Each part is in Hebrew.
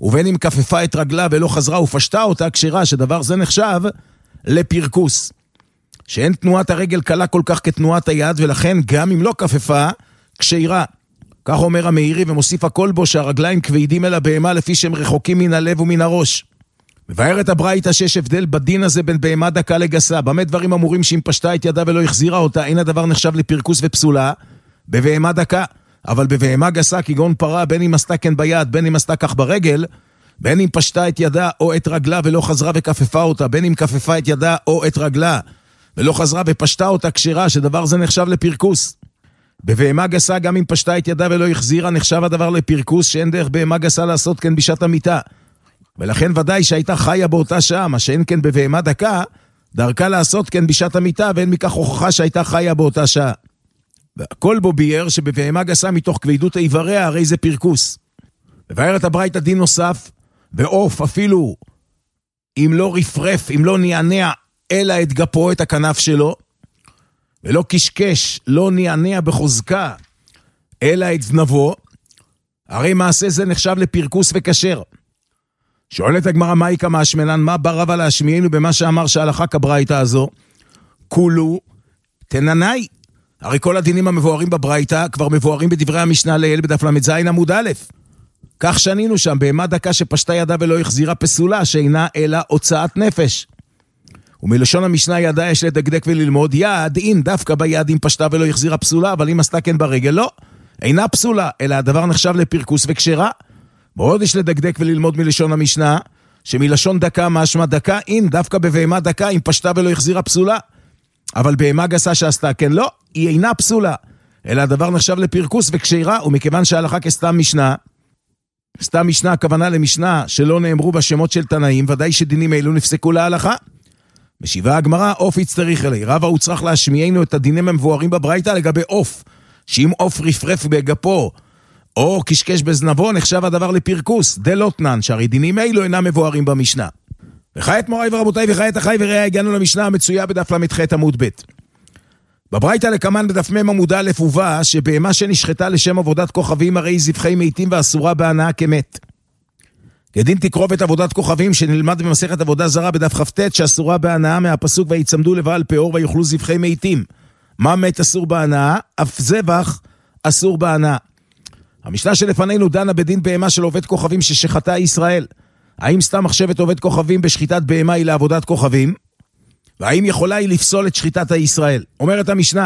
ובין אם כפפה את רגלה ולא חזרה ופשטה אותה כשרה, שדבר זה נחשב לפרקוס. שאין תנועת הרגל קלה כל כך כתנועת היד, ולכן גם אם לא כפפה, כשרה. כך אומר המאירי ומוסיף הכל בו שהרגליים כבדים אל הבהמה לפי שהם רחוקים מן הלב ומן הראש. מבארת הברייתא שיש הבדל בדין הזה בין בהמה דקה לגסה. במה דברים אמורים שאם פשטה את ידה ולא החזירה אותה, אין הדבר נחשב לפרקוס ופסולה? בבהמה דקה. אבל בבהמה גסה כגון פרה, בין אם עשתה כן ביד, בין אם עשתה כך ברגל, בין אם פשטה את ידה או את רגלה ולא חזרה וכפפה אותה, בין אם כפפה את ידה או את רגלה ולא חזרה ופשטה אותה כשרה, שדבר זה נחשב לפרקוס. בבהמה גסה גם אם פשטה את ידה ולא החזירה, נחשב הדבר לפרקוס, שאין דרך בהמה גסה לעשות כן בשעת המיטה. ולכן ודאי שהייתה חיה באותה שעה, מה שאין כן בבהמה דקה, דרכה לעשות כן בשעת המיטה, ואין מכך הוכחה שהייתה חיה באותה שעה. והכל בו ביאר שבבהמה גסה מתוך כבדות איבריה, הרי זה פרקוס. מבארת הברייתא דין נוסף, ועוף אפילו אם לא רפרף, אם לא נענע אלא את גפו, את הכנף שלו, ולא קשקש, לא נענע בחוזקה אלא את זנבו, הרי מעשה זה נחשב לפרקוס וכשר. שואלת הגמרא, מהי כמה השמנן, מה בא רבא להשמיענו במה שאמר שהלכה כברייתא הזו? כולו תננאי. הרי כל הדינים המבוארים בברייתא כבר מבוארים בדברי המשנה לעיל בדף ל"ז עמוד א'. כך שנינו שם, בהמה דקה שפשטה ידה ולא החזירה פסולה, שאינה אלא הוצאת נפש. ומלשון המשנה ידה יש לדקדק וללמוד, יד אם דווקא ביד אם פשטה ולא החזירה פסולה, אבל אם עשתה כן ברגל לא, אינה פסולה, אלא הדבר נחשב לפרקוס וכשרה. מאוד יש לדקדק וללמוד מלשון המשנה, שמלשון דקה משמע דקה, אם דווקא בבהמה דקה אם פשטה ולא החזירה פסולה. אבל בהמה גסה שעשתה כן לא, היא אינה פסולה, אלא הדבר נחשב לפרקוס וכשרה, ומכיוון שההלכה כסתם משנה, סתם משנה הכוונה למשנה שלא נאמרו בשמות של תנאים, ודאי שדינים אלו נפסקו להלכה. משיבה הגמרא, אוף יצטריך אלי, רבא הוא צריך להשמיענו את הדינים המבוארים בברייתא לגבי אוף, שאם אוף רפרף בגפו, או קשקש בזנבו, נחשב הדבר לפרקוס, דלותנן, שהרי דינים אלו אינם מבוארים במשנה. וכעת מוריי ורבותיי וכעת אחי ורעי, הגענו למשנה המצויה בדף ל"ח עמוד ב'. בברייתא לקמן בדף מ' עמוד א' הובא שבהמה שנשחטה לשם עבודת כוכבים הרי זבחי מתים ואסורה בהנאה כמת. כדין תקרוב את עבודת כוכבים שנלמד במסכת עבודה זרה בדף כ"ט שאסורה בהנאה מהפסוק ויצמדו לבעל פאור ויאכלו זבחי מתים. מה מת אסור בהנאה? אף זבח אסור בהנאה. המשנה שלפנינו דנה בדין בהמה של עובד כוכבים ששחטה ישראל. האם סתם מחשבת עובד כוכבים בשחיטת בהמה היא לעבודת כוכבים? והאם יכולה היא לפסול את שחיטת הישראל? אומרת המשנה,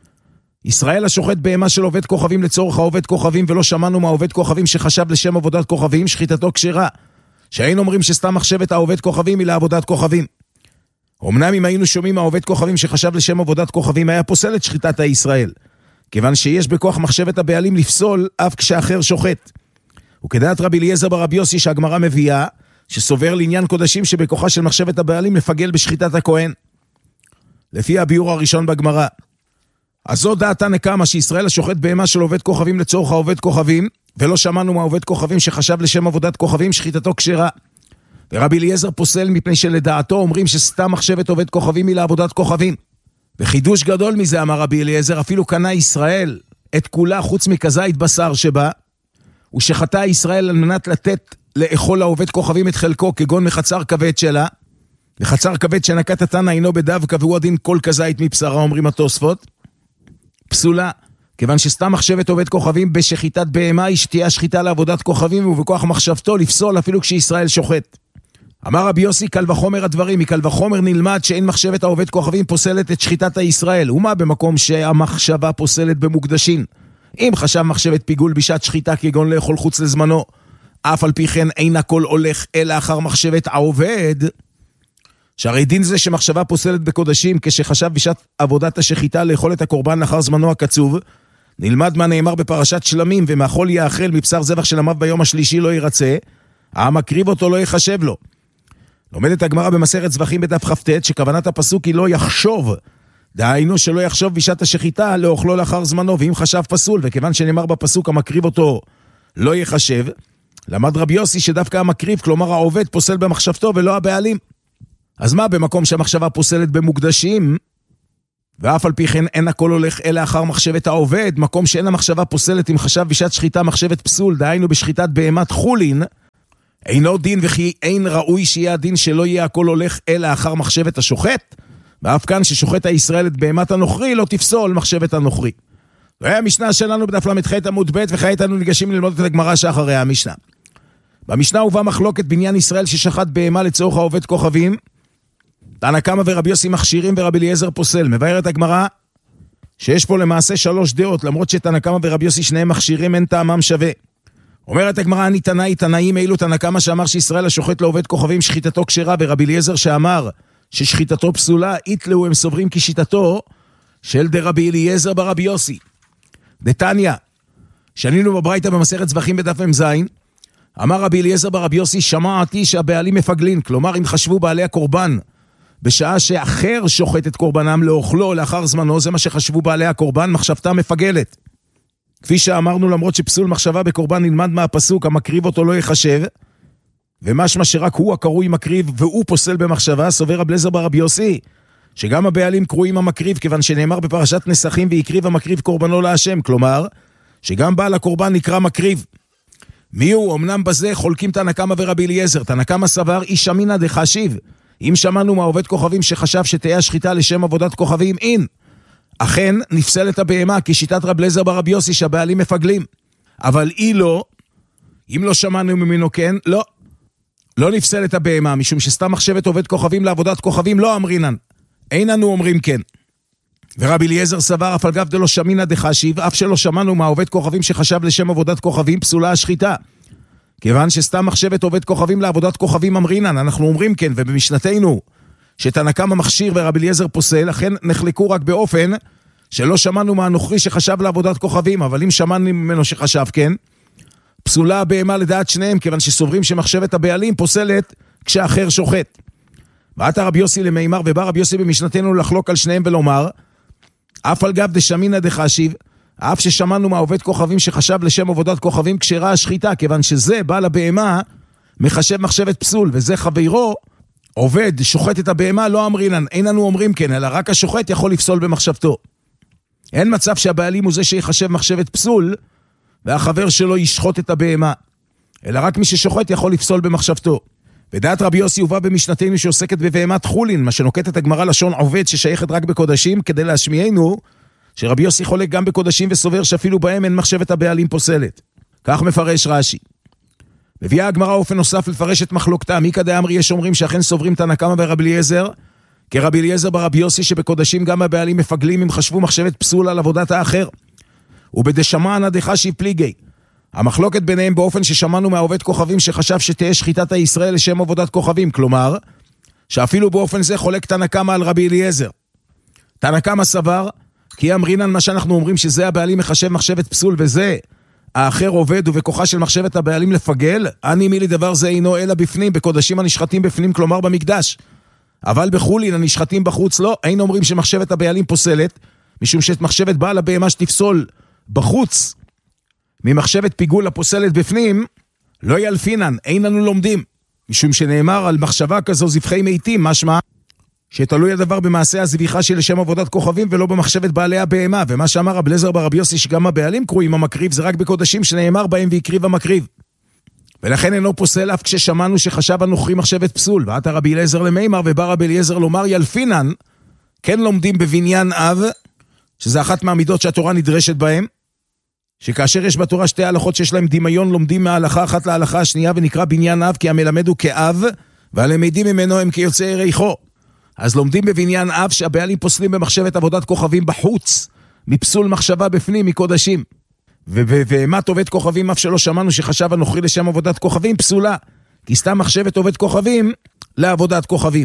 ישראל השוחט בהמה של עובד כוכבים לצורך העובד כוכבים, ולא שמענו מהעובד כוכבים שחשב לשם עבודת כוכבים, שחיטתו כשרה. שהיינו אומרים שסתם מחשבת העובד כוכבים היא לעבודת כוכבים. אמנם אם היינו שומעים מהעובד כוכבים שחשב לשם עבודת כוכבים, היה פוסל את שחיטת הישראל. כיוון שיש בכוח מחשבת הבעלים לפסול אף כשאחר שוחט. וכדעת רבי אליעזר ברבי יוסי שהגמרא מביאה, שסובר לעניין קודשים שבכוחה של מחשבת הבעלים לפגל בשחיטת הכהן. לפי הביור הראשון בגמרא. אז זו דעתה נקמה שישראל השוחט בהמה של עובד כוכבים לצורך העובד כוכבים, ולא שמענו מהעובד כוכבים שחשב לשם עבודת כוכבים שחיטתו כשרה. ורבי אליעזר פוסל מפני שלדעתו אומרים שסתם מחשבת עובד כוכבים היא לעבודת כוכבים. וחידוש גדול מזה אמר רבי אליעזר, אפילו קנה ישראל את כולה חוץ מכזית בשר שבה, ושחטא ישראל על מנת לתת לאכול לעובד כוכבים את חלקו כגון מחצר כבד שלה, וחצר כבד שנקת התנא אינו בדווקא והוא הדין כל כזית מבשרה, אומרים התוספות, פסולה, כיוון שסתם מחשבת עובד כוכבים בשחיטת בהמה היא שתהיה שחיטה לעבודת כוכבים, ובכוח מחשבתו לפסול אפילו כשישראל שוחט. אמר רבי יוסי קל וחומר הדברים, מקל וחומר נלמד שאין מחשבת העובד כוכבים פוסלת את שחיטת הישראל, ומה במקום שהמחשבה פוסלת במוקדשים? אם חשב מחשבת פיגול בשעת שחיטה כגון לאכול חוץ לזמנו, אף על פי כן אין הכל הולך אלא אחר מחשבת העובד, שהרי דין זה שמחשבה פוסלת בקודשים כשחשב בשעת עבודת השחיטה לאכול את הקורבן לאחר זמנו הקצוב, נלמד מה נאמר בפרשת שלמים, ומאכול יאכל מבשר זבח של עמיו ביום השלישי לא ירצה, המקריב אותו לא יחשב לו. לומדת הגמרא במסכת זבחים בדף כ"ט שכוונת הפסוק היא לא יחשוב, דהיינו שלא יחשוב בשעת השחיטה לאוכלו לאחר זמנו, ואם חשב פסול, וכיוון שנאמר בפסוק המקריב אותו לא יחשב, למד רבי יוסי שדווקא המקריב, כלומר העובד, פוסל במחשבתו ולא הבעלים. אז מה במקום שהמחשבה פוסלת במוקדשים, ואף על פי כן אין הכל הולך אלא אחר מחשבת העובד, מקום שאין המחשבה פוסלת אם חשב בשעת שחיטה מחשבת פסול, דהיינו בשחיטת בהמת חולין, אינו דין וכי אין ראוי שיהיה הדין שלא יהיה הכל הולך אלא אחר מחשבת השוחט, ואף כאן ששוחט הישראל את בהמת הנוכרי לא תפסול מחשבת הנוכרי. זה המשנה שלנו בדף למ"ח עמוד ב', וכעת אנו ניגשים ללמוד את הגמרא שאחרי המשנה. במשנה הובא מחלוקת בעניין ישראל ששחט בהמה לצורך העובד כוכבים, תנא קמא ורבי יוסי מכשירים ורבי אליעזר פוסל. מבארת הגמרא שיש פה למעשה 3 דעות, למרות שתנא קמא ורבי יוסי שניהם מכשירים, אין טעמם שווה. אומרת הגמרא, אני תנאים אילו תנא קמא שאמר שישראל השוחט לעובד כוכבים שחיטתו כשרה, ורבי אליעזר שאמר ששחיטתו פסולה, איתלו הם סוברים כשיטתו של דרבי אליעזר ברבי יוסי. דתניא, שנינו בברייתא במסכת זבחים בדף מ"ז, אמר רבי אליעזר ברבי יוסי, שמעתי שהבעלים מפגלין, כלומר אם חשבו בעלי הקורבן בשעה שאחר שוחט את קורבנם לאוכלו לאחר זמנו, זה מה שחשבו בעלי הקורבן, מחשבתם מפגלת. כפי שאמרנו, למרות שפסול מחשבה בקורבן נלמד מהפסוק, המקריב אותו לא יחשב, ומשמע שרק הוא הקרוי מקריב והוא פוסל במחשבה, סובר רבי אליעזר ברבי יוסי, שגם הבעלים קרויים המקריב, כיוון שנאמר בפרשת נסחים, ויקריב המקריב קורבנו להשם, כלומר, שגם בעל הקורבן נקרא מקריב. מי הוא? אמנם בזה חולקים תנא קמא ורבי אליעזר. תנא קמא סבר, איש אמינא דחשיב. אם שמענו מהעובד כוכבים שחשב שתהיה השחיטה לשם עבודת כוכבים, אין. אכן נפסלת הבהמה, כשיטת רבי אליעזר ברבי יוסי שהבעלים מפגלים. אבל אם לא שמענו ממנו כן, לא נפסלת הבהמה, משום שסתם מחשבת עובד כוכבים לעבודת כוכבים לא אמרינן. אין אנו אומרים כן. ורבי אליעזר סבר, אף על גב דלא שמינא דחשיב, אף שלא שמענו מהעובד כוכבים שחשב לשם עבודת כוכבים, פסולה השחיטה. כיוון שסתם מחשבת עובד כוכבים לעבודת כוכבים אמרינן, אנחנו אומרים כן, ובמשנתנו שתנא קמא מכשיר ורבי אליעזר פוסל, לכן נחלקו רק באופן שלא שמענו מהנוכרי שחשב לעבודת כוכבים, אבל אם שמענו ממנו שחשב כן, פסולה הבהמה לדעת שניהם, כיוון שסוברים שמחשבת הבעלים פוסלת כשאחר שוחט. ועתה רבי יוסי למימר, ובא רבי יוסי במשנתנו לחלוק על שניהם ולומר, אף על גב דשמינא דחשיב, אף ששמענו מהעובד כוכבים שחשב לשם עבודת כוכבים כשרה השחיטה, כיוון שזה בעל הבהמה מחשב מחשבת פסול, וזה חברו עובד שוחט את הבהמה, לא אמרינן, אין לנו אומרים כן, אלא רק השוחט יכול לפסול במחשבתו. אין מצב שהבעלים הוא זה שיחשב מחשבת פסול, והחבר שלו ישחוט את הבהמה, אלא רק מי ששוחט יכול לפסול במחשבתו. ודעת רבי יוסי הובא במשנתנו שעוסקת בבהמת חולין, מה שנוקטת הגמרא לשון עובד ששייכת רק בקודשים, כדי להשמיענו שרבי יוסי חולק גם בקודשים וסובר שאפילו בהם אין מחשבת הבעלים פוסלת. כך מפרש רש"י. מביאה הגמרא אופן נוסף לפרש את מחלוקתם, מי כדאמרי יש אומרים שאכן סוברים תנא קמא ורבי אליעזר, כרבי אליעזר ברבי יוסי שבקודשים גם הבעלים מפגלים אם חשבו מחשבת פסול על עבודת האחר. ובדשמענא דחשיב פליגי. המחלוקת ביניהם באופן ששמענו מהעובד כוכבים שחשב שתהיה שחיטת הישראל לשם עבודת כוכבים, כלומר, שאפילו באופן זה חולק תנא קמא על רבי אליעזר. תנא קמא סבר, כי אמרינן מה שאנחנו אומרים שזה הבעלים מחשב מחשבת פסול וזה האחר עובד ובכוחה של מחשבת הבעלים לפגל, אני מילי דבר זה אינו אלא בפנים, בקודשים הנשחטים בפנים, כלומר במקדש. אבל בחולין הנשחטים בחוץ לא, אין אומרים שמחשבת הבעלים פוסלת, משום שאת מחשבת בעל הבהמה שתפסול בחוץ, ממחשבת פיגול הפוסלת בפנים, לא ילפינן, אין לנו לומדים, משום שנאמר על מחשבה כזו זבחי מתים, משמע שתלוי הדבר במעשה הזביחה של לשם עבודת כוכבים ולא במחשבת בעלי הבהמה, ומה שאמר רבי אליעזר ברבי יוסי שגם הבעלים קרויים המקריב, זה רק בקודשים שנאמר בהם ויקריב המקריב. ולכן אינו פוסל אף כששמענו שחשב הנוכרי מחשבת פסול, ועתה רבי אליעזר למימר ובא רבי אליעזר לומר ילפינן, כן לומדים בבניין אב, שזה אחת מהמידות שהתורה נדרשת בהם, שכאשר יש בתורה 2 הלכות שיש להם דמיון, לומדים מההלכה אחת להלכה השנייה ונקרא בניין אב, כי המלמד הוא כאב, והלמדים ממנו הם כיוצאי ריחו. אז לומדים בבניין אב שהבעלים פוסלים במחשבת עבודת כוכבים בחוץ, מפסול מחשבה בפנים, מקודשים. ומה עובד כוכבים אף שלא שמענו שחשב הנוכרי לשם עבודת כוכבים פסולה, כי סתם מחשבת עובד כוכבים לעבודת כוכבים.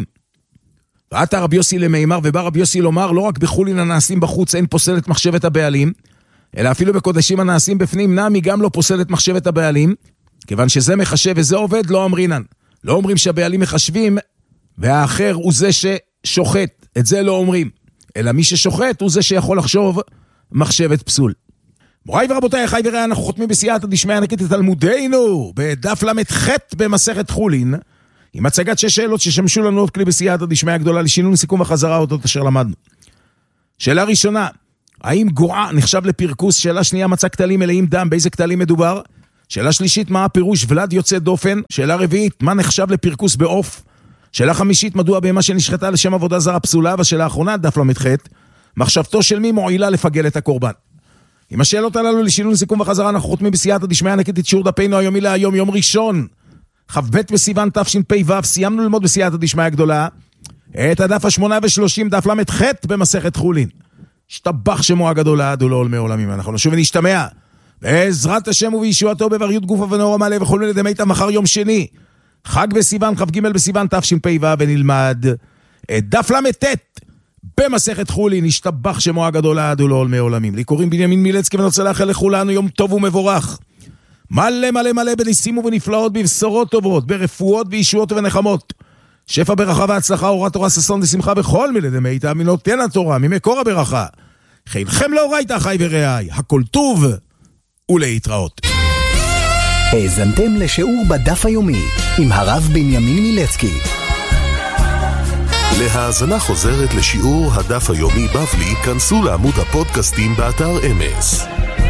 ועתה רבי יוסי למימר ובא רבי יוסי לומר, לא רק בחולין הנעשים בחוץ אין פוסלת מחשבת הבעלים, אלא אפילו בקודשים הנעשים בפנים נמי גם לא פוסלת מחשבת הבעלים, כיוון שזה מחשב וזה עובד לא אמרינן. לא אומרים שהבעלים מחשבים והאחר הוא זה ששוחט, את זה לא אומרים, אלא מי ששוחט הוא זה שיכול לחשוב מחשבת פסול. מוריי ורבותיי, אחי ורעי, אנחנו חותמים בסייעתא דשמיא ענקית את תלמודנו בדף למ"ח במסכת חולין, עם הצגת 6 שאלות ששמשו לנו עוד כלי בסייעתא דשמיא הגדולה לשינון סיכום וחזרה אותות אשר למדנו. שאלה ראשונה, האם גועה נחשב לפרקוס? שאלה שנייה, מצא כתלים מלאים דם, באיזה כתלים מדובר? שאלה שלישית, מה הפירוש ולד יוצא דופן? שאלה רביעית, מה נחשב לפרקוס בעוף? שאלה חמישית, מדוע בהמה שנשחטה לשם עבודה זרה פסולה? והשאלה האחרונה, דף למ"ח, מחשבתו של מי מועילה לפגל את הקורבן? עם השאלות הללו לשינון לסיכום וחזרה, אנחנו חותמים בסייעתא דשמיא ענקית את שיעור דפנו היומי להיום, יום ראשון, כ"ב בסיוון תשפ"ו. סיימנו ללמוד בסייעתא דשמיא הגדולה את הדף ה-830, דף למ"ח במסכת חולין. השתבח שמו הגדול לעד ולעולמי עולמים. אנחנו נשוב ונשתמע בעזרת השם ובישועתו בבריות גופה ונאור המלא וכל מיני דמי מחר יום שני, חג בסיוון, כ"ג בסיוון תשפ"ו, ונלמד את דף למ"ט במסכת חולין. השתבח שמו הגדול לעד ולעולמי עולמים. לי קוראים בנימין מילצקי, ואני רוצה לאחל לכולנו יום טוב ומבורך, מלא מלא מלא בניסים ובנפלאות, בבשורות טובות, ברפואות וישועות ונחמות, שפע ברכה והצלחה, אורת תורה ששון ושמחה בכל מיני דמי תאמינות תן התורה ממקור הברכה. חילכם לאורייתא אחי ורעי, הכל טוב ולהתראות. האזנתם לשיעור בדף היומי עם הרב בנימין מילצקי. להאזנה חוזרת לשיעור הדף היומי בבלי, כנסו לעמוד הפודקאסטים באתר אמס.